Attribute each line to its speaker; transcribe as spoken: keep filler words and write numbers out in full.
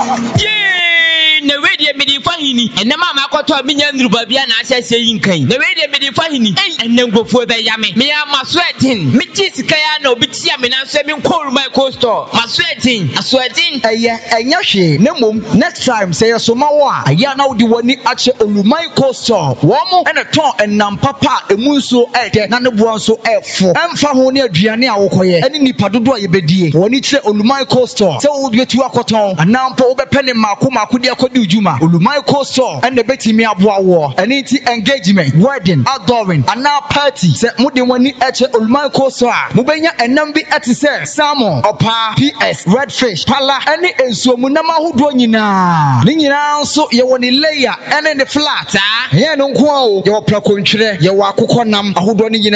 Speaker 1: Yee, na we de me di fahini. Ene ma ma kwato me nya nruba bia na ahyehye yin kan. Na we de me di fahini. Ei, ene ngofo be ya me. Me ya maswetin. Me ti sika ya na obi tia me na so me nkol my coaster. Maswetin, aswetin.
Speaker 2: Eye, enya hwe. Ne mom next time say yesoma wo a, aya na wo di wani ache Olumai Coastal. Wo mo ene ton enam papa emu nso ede na ne bo nso efo. Emfa ho ne aduane a wo koye. Ene nipa dodo a yebedie. Woni kire Olumai Coastal. Se wo betu akoton. Anampo wo be pene mako mako de akodi ujuma. Olumai Coastal ene betimi aboa wo. Ene ti engagement, wedding, outdooring, ana party. Se mo de wani ache Olumai Coastal. Mo benya enam bi etise salmon, opa, P S, redfish, pala, ene ensuo mu na mahodo nyina. Ni nyina nso ye woni layer ene ne flat.
Speaker 1: Ta.
Speaker 2: Ye no nko o ye wo prakontwere ye wo akokɔ nam ahodo ni nyina